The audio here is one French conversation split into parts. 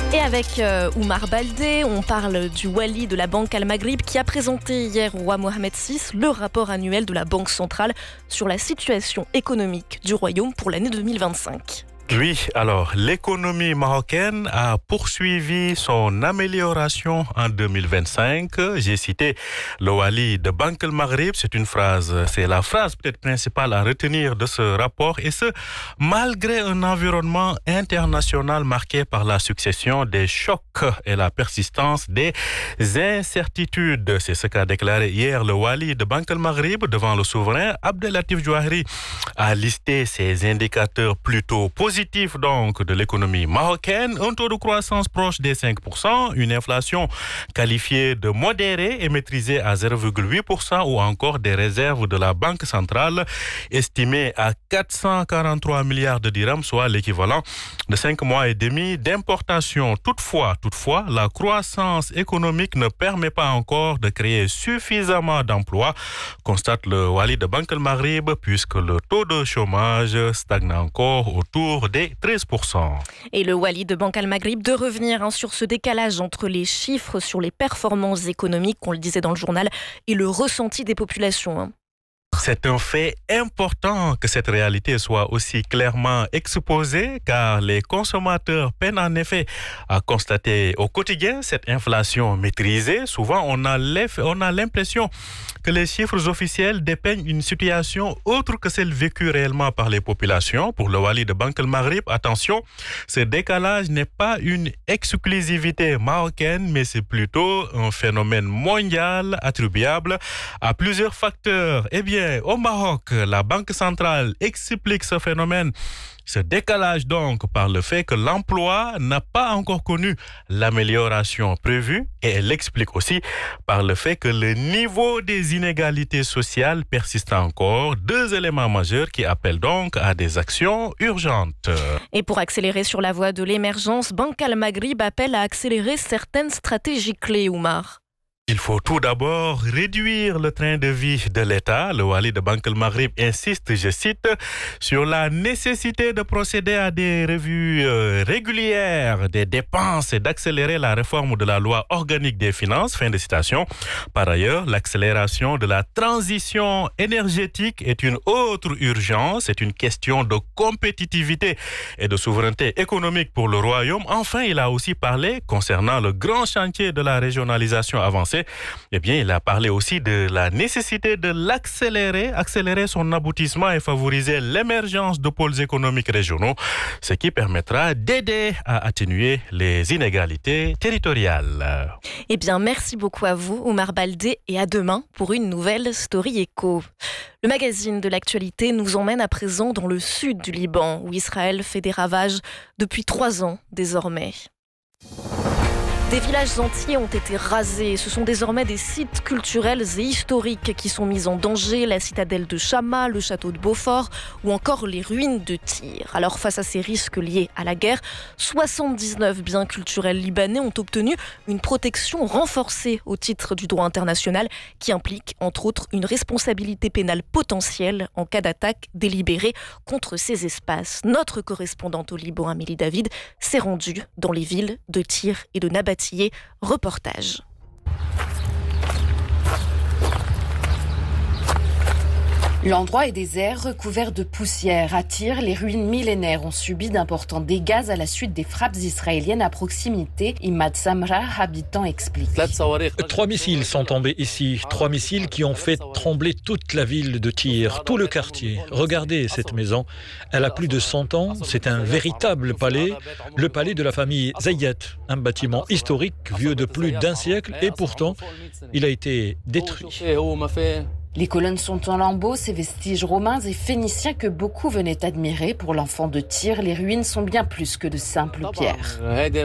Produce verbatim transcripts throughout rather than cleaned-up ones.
Et avec euh, Oumar Baldé, on parle du Wali de la Banque Al Maghrib qui a présenté hier au roi Mohamed six le rapport annuel de la Banque centrale sur la situation économique du royaume pour l'année deux mille vingt-cinq. Oui, alors l'économie marocaine a poursuivi son amélioration en deux mille vingt-cinq. J'ai cité le Wali de Banque Al Maghrib, c'est une phrase, c'est la phrase peut-être principale à retenir de ce rapport, et ce, malgré un environnement international marqué par la succession des chocs et la persistance des incertitudes. C'est ce qu'a déclaré hier le Wali de Banque Al Maghrib devant le souverain. Abdelatif Jouahri a listé ces indicateurs plutôt positifs donc de l'économie marocaine, un taux de croissance proche des cinq pour cent, une inflation qualifiée de modérée et maîtrisée à zéro virgule huit pour cent, ou encore des réserves de la Banque centrale estimées à quatre cent quarante-trois milliards de dirhams, soit l'équivalent de cinq mois et demi d'importation. Toutefois, toutefois, la croissance économique ne permet pas encore de créer suffisamment d'emplois, constate le Wali de Banque Al Maghrib, puisque le taux de chômage stagne encore autour des treize pour cent. Et le Wali de Banque Al Maghrib de revenir hein, sur ce décalage entre les chiffres sur les performances économiques, on le disait dans le journal, et le ressenti des populations. Hein. C'est un fait important que cette réalité soit aussi clairement exposée, car les consommateurs peinent en effet à constater au quotidien cette inflation maîtrisée. Souvent, on a on a l'impression que les chiffres officiels dépeignent une situation autre que celle vécue réellement par les populations. Pour le Wali de Banque Al Maghrib, attention, ce décalage n'est pas une exclusivité marocaine, mais c'est plutôt un phénomène mondial attribuable à plusieurs facteurs. Eh bien, au Maroc, la Banque centrale explique ce phénomène, ce décalage donc, par le fait que l'emploi n'a pas encore connu l'amélioration prévue, et elle l'explique aussi par le fait que le niveau des inégalités sociales persiste encore, deux éléments majeurs qui appellent donc à des actions urgentes. Et pour accélérer sur la voie de l'émergence, Banque Al Maghrib appelle à accélérer certaines stratégies clés, Oumar. Il faut tout d'abord réduire le train de vie de l'État. Le Wali de Banque Al Maghrib insiste, je cite, sur la nécessité de procéder à des revues euh, régulières des dépenses et d'accélérer la réforme de la loi organique des finances. Fin de citation. Par ailleurs, l'accélération de la transition énergétique est une autre urgence. C'est une question de compétitivité et de souveraineté économique pour le royaume. Enfin, il a aussi parlé concernant le grand chantier de la régionalisation avancée. Eh bien, il a parlé aussi de la nécessité de l'accélérer, accélérer son aboutissement et favoriser l'émergence de pôles économiques régionaux, ce qui permettra d'aider à atténuer les inégalités territoriales. Eh bien, merci beaucoup à vous, Oumar Baldé, et à demain pour une nouvelle Story Echo. Le magazine de l'actualité nous emmène à présent dans le sud du Liban, où Israël fait des ravages depuis trois ans désormais. Des villages entiers ont été rasés. Ce sont désormais des sites culturels et historiques qui sont mis en danger. La citadelle de Chama, le château de Beaufort ou encore les ruines de Tyr. Alors face à ces risques liés à la guerre, soixante-dix-neuf biens culturels libanais ont obtenu une protection renforcée au titre du droit international qui implique entre autres une responsabilité pénale potentielle en cas d'attaque délibérée contre ces espaces. Notre correspondante au Liban, Amélie David, s'est rendue dans les villes de Tyr et de Nabatiyé. Reportage. L'endroit est désert, recouvert de poussière. À Tyr, les ruines millénaires ont subi d'importants dégâts à la suite des frappes israéliennes à proximité. Imad Samra, habitant, explique. Trois missiles sont tombés ici. Trois missiles qui ont fait trembler toute la ville de Tyr, tout le quartier. Regardez cette maison. Elle a plus de cent ans. C'est un véritable palais. Le palais de la famille Zayat. Un bâtiment historique, vieux de plus d'un siècle. Et pourtant, il a été détruit. Les colonnes sont en lambeaux, ces vestiges romains et phéniciens que beaucoup venaient admirer. Pour l'enfant de Tyr, les ruines sont bien plus que de simples pierres.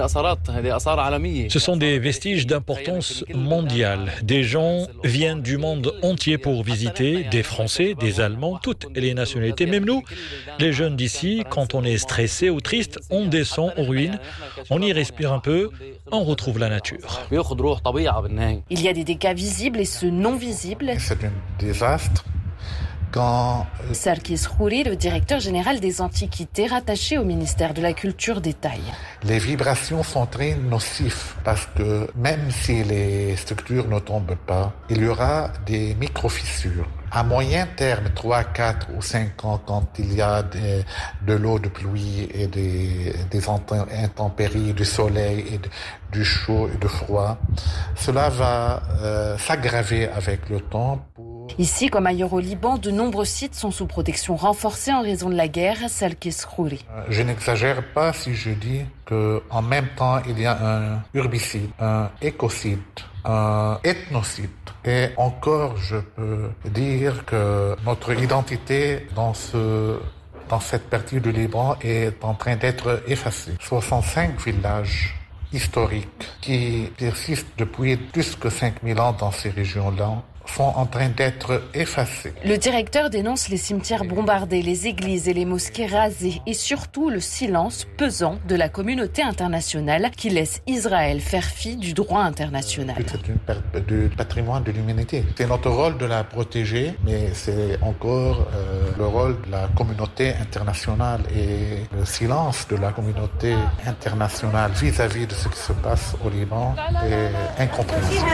Ce sont des vestiges d'importance mondiale. Des gens viennent du monde entier pour visiter, des Français, des Allemands, toutes les nationalités. Même nous, les jeunes d'ici, quand on est stressé ou triste, on descend aux ruines, on y respire un peu, on retrouve la nature. Il y a des dégâts visibles et ceux non visibles. C'est un désastre. quand... Sarkis Khouri, le directeur général des Antiquités, rattaché au ministère de la Culture, détaille. Les vibrations sont très nocives parce que même si les structures ne tombent pas, il y aura des micro-fissures. À moyen terme, trois, quatre ou cinq ans, quand il y a des, de l'eau de pluie et des, des intempéries, du soleil et de, du chaud et du froid, cela va euh, s'aggraver avec le temps. Pour... Ici, comme ailleurs au Liban, de nombreux sites sont sous protection renforcée en raison de la guerre. Sarkis Khouri. Je n'exagère pas si je dis qu'en même temps, il y a un herbicide, un écocide, un ethnocide. Et encore, je peux dire que notre identité dans ce, dans cette partie du Liban est en train d'être effacée. soixante-cinq villages historiques qui persistent depuis plus que cinq mille ans dans ces régions-là sont en train d'être effacés. Le directeur dénonce les cimetières bombardés, les églises et les mosquées rasées et surtout le silence pesant de la communauté internationale qui laisse Israël faire fi du droit international. C'est une perte du patrimoine de l'humanité. C'est notre rôle de la protéger, mais c'est encore euh, le rôle de la communauté internationale et le silence de la communauté internationale vis-à-vis de ce qui se passe au Liban est incompréhensible.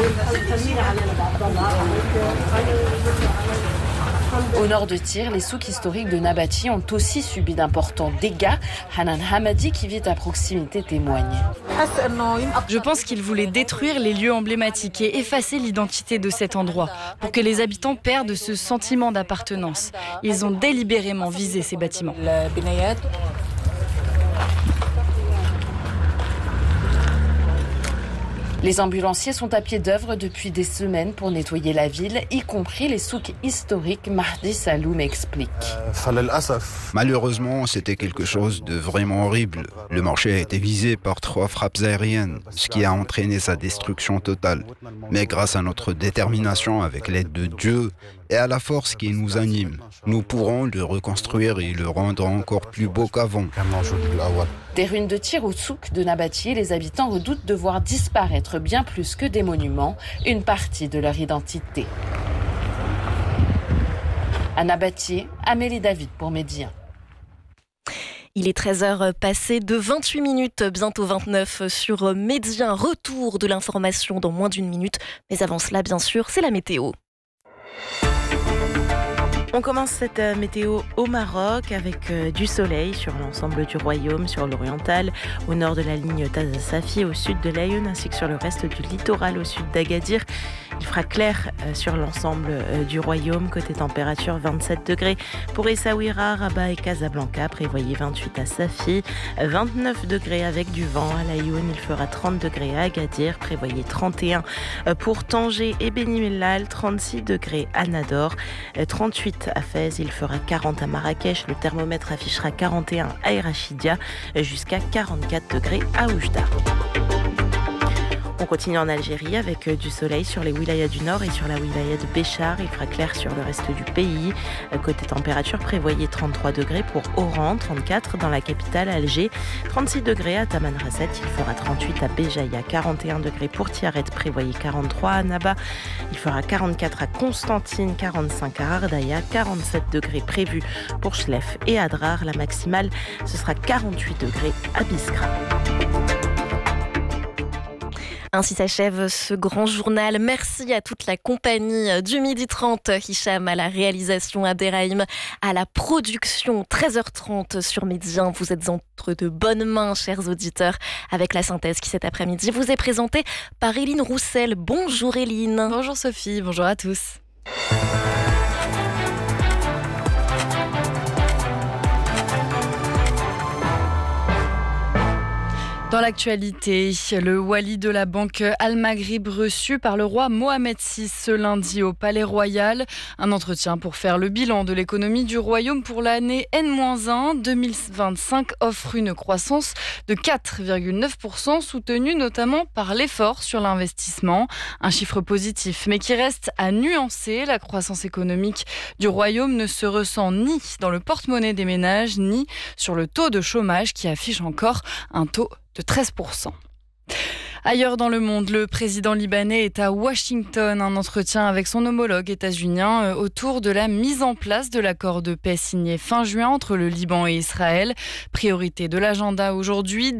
Au nord de Tyr, les souks historiques de Nabati ont aussi subi d'importants dégâts. Hanan Hamadi, qui vit à proximité, témoigne. Je pense qu'ils voulaient détruire les lieux emblématiques et effacer l'identité de cet endroit pour que les habitants perdent ce sentiment d'appartenance. Ils ont délibérément visé ces bâtiments. Les ambulanciers sont à pied d'œuvre depuis des semaines pour nettoyer la ville, y compris les souks historiques. Mahdi Saloum explique. Malheureusement, c'était quelque chose de vraiment horrible. Le marché a été visé par trois frappes aériennes, ce qui a entraîné sa destruction totale. Mais grâce à notre détermination avec l'aide de Dieu et à la force qui nous anime, nous pourrons le reconstruire et le rendre encore plus beau qu'avant. Des ruines de Tyr au souk de Nabati, les habitants redoutent de voir disparaître bien plus que des monuments, une partie de leur identité. À Nabati, Amélie David pour Média. Il est treize heures passées de vingt-huit minutes, bientôt vingt-neuf sur Média. Retour de l'information dans moins d'une minute. Mais avant cela, bien sûr, c'est la météo. On commence cette météo au Maroc avec du soleil sur l'ensemble du royaume, sur l'oriental, au nord de la ligne Taza Safi, au sud de l'Aïn, ainsi que sur le reste du littoral au sud d'Agadir. Il fera clair sur l'ensemble du royaume. Côté température, vingt-sept degrés pour Essaouira, Rabat et Casablanca. Prévoyez vingt-huit à Safi, vingt-neuf degrés avec du vent à l'Aïn. Il fera trente degrés à Agadir. Prévoyez trente et un pour Tanger et Beni Mellal, trente-six degrés à Nador, trente-huit à Fès, il fera quarante à Marrakech, le thermomètre affichera quarante et un à Erachidia, jusqu'à quarante-quatre degrés à Oujda. On continue en Algérie avec du soleil sur les wilayas du nord et sur la wilaya de Béchar. Il fera clair sur le reste du pays. Côté température, prévoyez trente-trois degrés pour Oran, trente-quatre dans la capitale Alger, trente-six degrés à Tamanrasset. Il fera trente-huit à Béjaïa, quarante et un degrés pour Tiaret, prévoyez quarante-trois à Naba. Il fera quarante-quatre à Constantine, quarante-cinq à Ardaya, quarante-sept degrés prévus pour Chlef et Adrar. La maximale, ce sera quarante-huit degrés à Biskra. Ainsi s'achève ce grand journal. Merci à toute la compagnie du Midi trente, Hicham à la réalisation, Abderrahim à la production. treize heures trente sur Média. Vous êtes entre de bonnes mains, chers auditeurs, avec la synthèse qui cet après-midi vous est présentée par Éline Roussel. Bonjour Éline. Bonjour Sophie, bonjour à tous. Dans l'actualité, le wali de la banque Al-Maghrib reçu par le roi Mohamed six ce lundi au Palais Royal. Un entretien pour faire le bilan de l'économie du royaume pour l'année N un. deux mille vingt-cinq offre une croissance de quatre virgule neuf pour cent soutenue notamment par l'effort sur l'investissement. Un chiffre positif mais qui reste à nuancer. La croissance économique du royaume ne se ressent ni dans le porte-monnaie des ménages ni sur le taux de chômage qui affiche encore un taux de treize pour cent. Ailleurs dans le monde, le président libanais est à Washington. Un entretien avec son homologue états-unien autour de la mise en place de l'accord de paix signé fin juin entre le Liban et Israël. Priorité de l'agenda aujourd'hui,